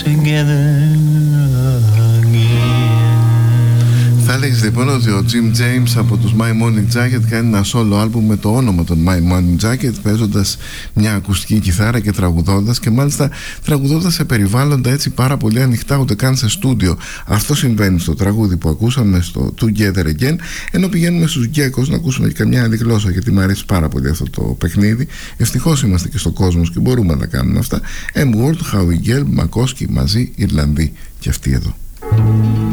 together again. Θα έλεγες λοιπόν ότι ο Jim James από τους My Morning Jacket κάνει ένα solo album με το όνομα των My Morning Jacket, παίζοντας μια ακουστική κιθάρα και τραγουδώντας, και μάλιστα τραγουδώντας σε περιβάλλοντα έτσι πάρα πολύ ανοιχτά, ούτε καν σε στούντιο. Αυτό συμβαίνει στο τραγούδι που ακούσαμε, στο Together Again, ενώ πηγαίνουμε στους Geckos να ακούσουμε και καμιά άλλη γλώσσα, γιατί μου αρέσει πάρα πολύ αυτό το παιχνίδι. Ευτυχώς είμαστε και στο κόσμο και μπορούμε να τα κάνουμε αυτά. M-Word, Howie Gelb, Makoski μαζί, Ιρλανδοί και αυτοί εδώ.